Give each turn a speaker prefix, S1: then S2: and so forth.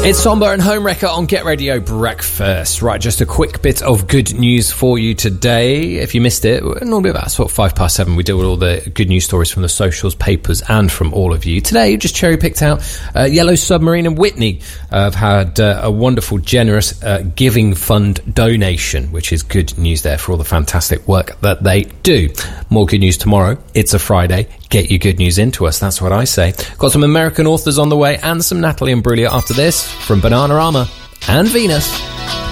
S1: It's Somber and Homewrecker on Get Radio Breakfast. Right, just a quick bit of good news for you today. If you missed it, normally about sort of 7:05, we deal with all the good news stories from the socials, papers, and from all of you. Today, just cherry-picked out Yellow Submarine and Whitney have had a wonderful, generous giving fund donation, which is good news there for all the fantastic work that they do. More good news tomorrow. It's a Friday. Get your good news into us, that's what I say. Got some American authors on the way and some Natalie Imbruglia after this from Bananarama and Venus.